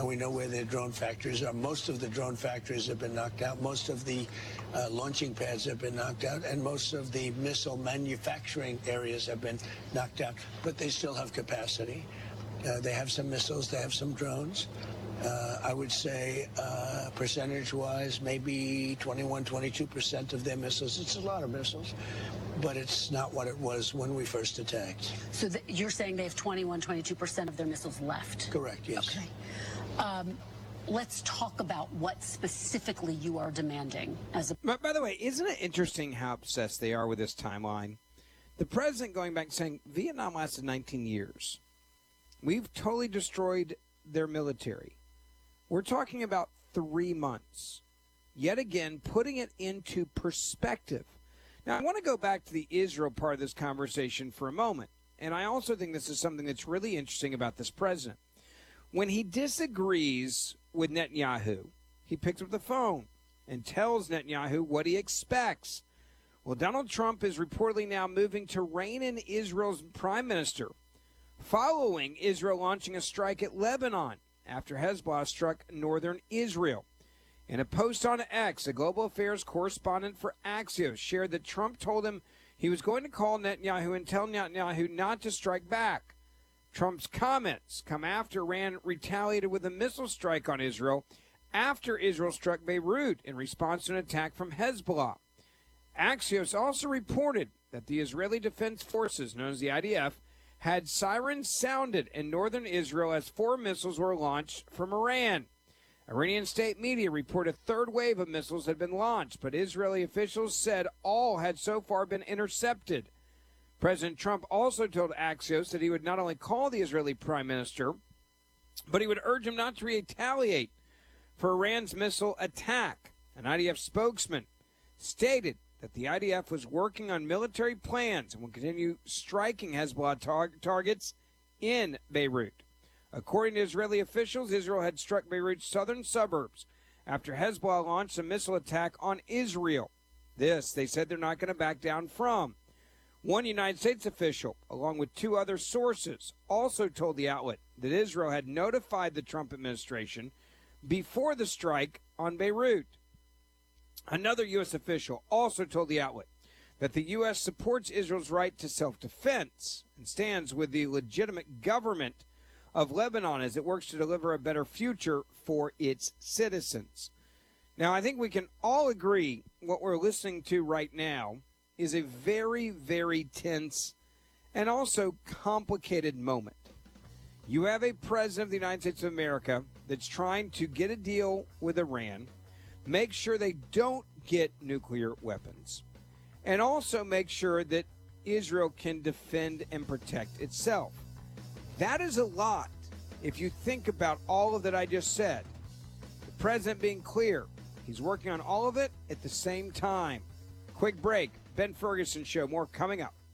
We know where their drone factories are. Most of the drone factories have been knocked out. Most of the launching pads have been knocked out, and most of the missile manufacturing areas have been knocked out. But they still have capacity. They have some missiles. They have some drones. I would say percentage-wise, maybe 21, 22% of their missiles. It's a lot of missiles, but it's not what it was when we first attacked. So you're saying they have 21, 22% of their missiles left? Correct, yes. Okay. Let's talk about what specifically you are demanding. By the way, isn't it interesting how obsessed they are with this timeline? The president going back and saying, Vietnam lasted 19 years. We've totally destroyed their military. We're talking about 3 months. Yet again, putting it into perspective. Now, I want to go back to the Israel part of this conversation for a moment. And I also think this is something that's really interesting about this president. When he disagrees with Netanyahu, he picks up the phone and tells Netanyahu what he expects. Well, Donald Trump is reportedly now moving to rein in Israel's prime minister, following Israel launching a strike at Lebanon after Hezbollah struck northern Israel. In a post on X, a global affairs correspondent for Axios shared that Trump told him he was going to call Netanyahu and tell Netanyahu not to strike back. Trump's comments come after Iran retaliated with a missile strike on Israel after Israel struck Beirut in response to an attack from Hezbollah. Axios also reported that the Israeli Defense Forces, known as the IDF, had sirens sounded in northern Israel as 4 missiles were launched from Iran. Iranian state media report a third wave of missiles had been launched, but Israeli officials said all had so far been intercepted. President Trump also told Axios that he would not only call the Israeli prime minister, but he would urge him not to retaliate for Iran's missile attack. An IDF spokesman stated that the IDF was working on military plans and will continue striking Hezbollah targets in Beirut. According to Israeli officials, Israel had struck Beirut's southern suburbs after Hezbollah launched a missile attack on Israel. This, they said, they're not going to back down from. One United States official, along with 2 other sources, also told the outlet that Israel had notified the Trump administration before the strike on Beirut. Another U.S. official also told the outlet that the U.S. supports Israel's right to self-defense and stands with the legitimate government of Lebanon as it works to deliver a better future for its citizens. Now, I think we can all agree what we're listening to right now is a very, very tense and also complicated moment. You have a president of the United States of America that's trying to get a deal with Iran, make sure they don't get nuclear weapons, and also make sure that Israel can defend and protect itself. That is a lot if you think about all of that I just said. The president being clear, he's working on all of it at the same time. Quick break. Ben Ferguson Show. More coming up.